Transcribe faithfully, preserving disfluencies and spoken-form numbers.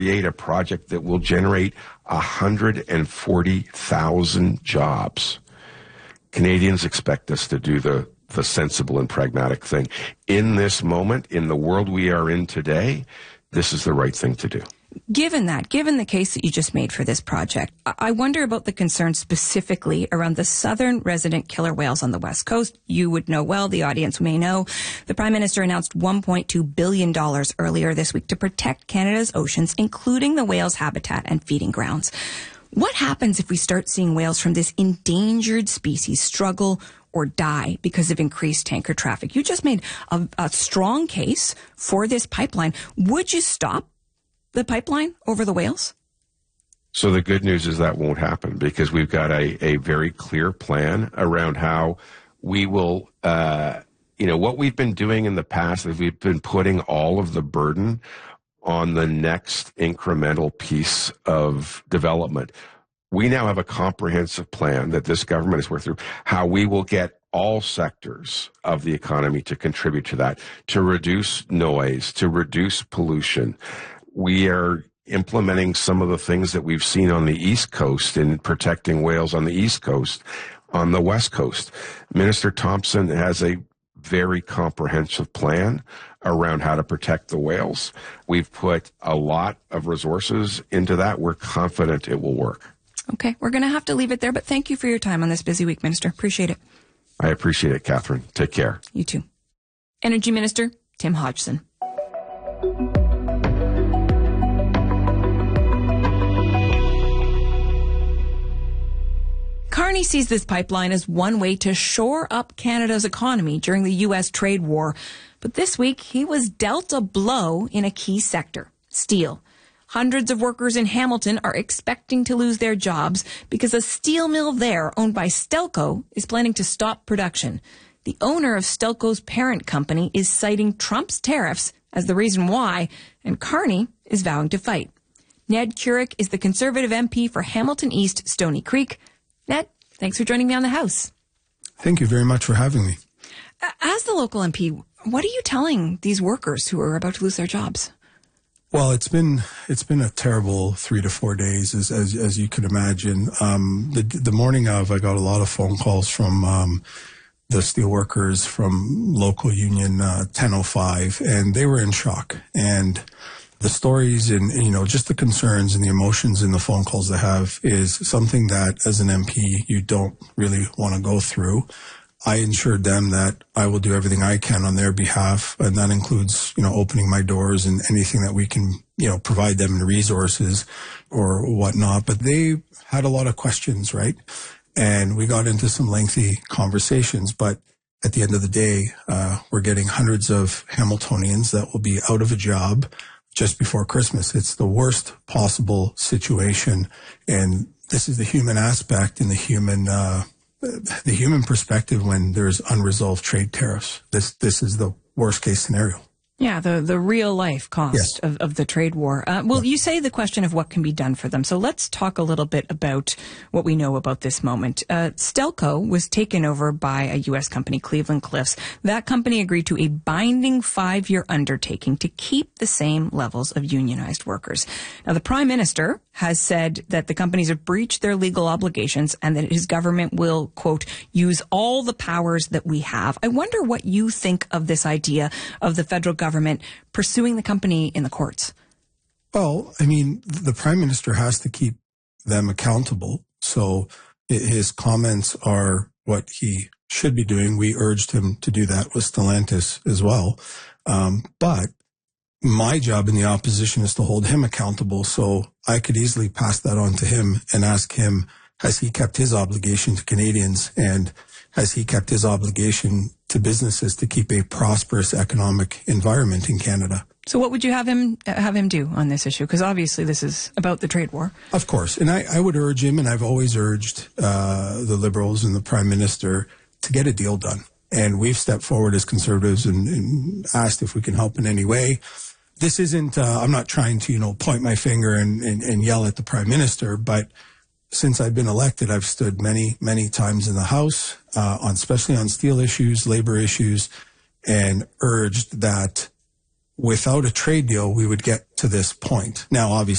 create a project that will generate one hundred forty thousand jobs. Canadians expect us to do the, the sensible and pragmatic thing. In this moment, in the world we are in today, this is the right thing to do. Given that, given the case that you just made for this project, I wonder about the concerns specifically around the southern resident killer whales on the West Coast. You would know well, the audience may know, the Prime Minister announced one point two billion dollars earlier this week to protect Canada's oceans, including the whales' habitat and feeding grounds. What happens if we start seeing whales from this endangered species struggle or die because of increased tanker traffic? You just made a, a strong case for this pipeline. Would you stop the pipeline over the whales? So the good news is that won't happen, because we've got a, a very clear plan around how we will, uh, you know, what we've been doing in the past is we've been putting all of the burden on the next incremental piece of development. We now have a comprehensive plan that this government has worked through, how we will get all sectors of the economy to contribute to that, to reduce noise, to reduce pollution. We are implementing some of the things that we've seen on the East Coast in protecting whales on the East Coast, on the West Coast. Minister Thompson has a very comprehensive plan around how to protect the whales. We've put a lot of resources into that. We're confident it will work. Okay, we're going to have to leave it there, but thank you for your time on this busy week, Minister. Appreciate it. I appreciate it, Catherine. Take care. You too. Energy Minister Tim Hodgson. Carney sees this pipeline as one way to shore up Canada's economy during the U S trade war. But this week, he was dealt a blow in a key sector, steel. Hundreds of workers in Hamilton are expecting to lose their jobs because a steel mill there, owned by Stelco, is planning to stop production. The owner of Stelco's parent company is citing Trump's tariffs as the reason why, and Carney is vowing to fight. Ned Curick is the Conservative M P for Hamilton East, Stoney Creek. Ned, thanks for joining me on the House. Thank you very much for having me. As the local M P, what are you telling these workers who are about to lose their jobs? Well, it's been it's been a terrible three to four days, as as, as you can imagine. Um, the the morning of, I got a lot of phone calls from um, the steelworkers from local union uh, ten oh five, and they were in shock. And the stories and, you know, just the concerns and the emotions in the phone calls they have is something that, as an M P, you don't really want to go through. I ensured them that I will do everything I can on their behalf, and that includes, you know, opening my doors and anything that we can, you know, provide them in resources or whatnot. But they had a lot of questions, right? And we got into some lengthy conversations, but at the end of the day, uh, we're getting hundreds of Hamiltonians that will be out of a job just before Christmas. It's the worst possible situation. And this is the human aspect and the human, uh, the human perspective when there's unresolved trade tariffs. This, this is the worst case scenario. Yeah, the, the real life cost yes. of, of the trade war. Uh, well, you say the question of what can be done for them. So let's talk a little bit about what we know about this moment. Uh, Stelco was taken over by a U S company, Cleveland Cliffs. That company agreed to a binding five-year undertaking to keep the same levels of unionized workers. Now, the Prime Minister has said that the companies have breached their legal obligations and that his government will, quote, use all the powers that we have. I wonder what you think of this idea of the federal government government pursuing the company in the courts. Well, I mean, the Prime Minister has to keep them accountable. So his comments are what he should be doing. We urged him to do that with Stellantis as well. Um, but my job in the opposition is to hold him accountable. So I could easily pass that on to him and ask him, has he kept his obligation to Canadians, and has he kept his obligation to businesses to keep a prosperous economic environment in Canada? So what would you have him have him do on this issue? Because obviously this is about the trade war. Of course. And I, I would urge him, and I've always urged uh, the Liberals and the Prime Minister to get a deal done. And we've stepped forward as Conservatives and, and asked if we can help in any way. This isn't, uh, I'm not trying to, you know, point my finger and, and, and yell at the Prime Minister, but since I've been elected, I've stood many, many times in the House, uh, on, especially on steel issues, labor issues, and urged that without a trade deal, we would get to this point. Now, obviously,